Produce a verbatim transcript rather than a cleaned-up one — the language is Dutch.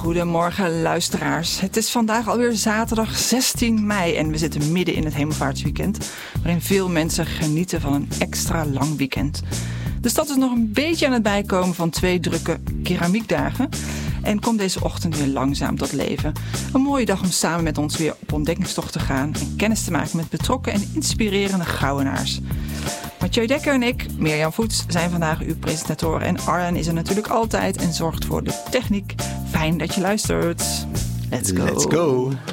Goedemorgen luisteraars. Het is vandaag alweer zaterdag zestien mei en we zitten midden in het hemelvaartsweekend, waarin veel mensen genieten van een extra lang weekend. De stad is nog een beetje aan het bijkomen van twee drukke keramiekdagen en komt deze ochtend weer langzaam tot leven. Een mooie dag om samen met ons weer op ontdekkingstocht te gaan en kennis te maken met betrokken en inspirerende Gouwenaars. Mathieu Dekker en ik, Mirjam Voets, zijn vandaag uw presentatoren en Arjen is er natuurlijk altijd en zorgt voor de techniek. Fijn dat je luistert. Let's go. Let's go.